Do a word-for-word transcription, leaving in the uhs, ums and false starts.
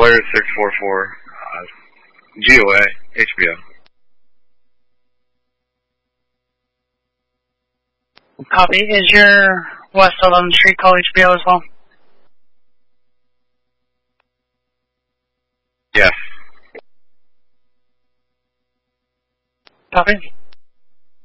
Blair six four four, uh, G O A, H B O. Copy. Is your West eleventh Street call H B O as well? Yes. Copy.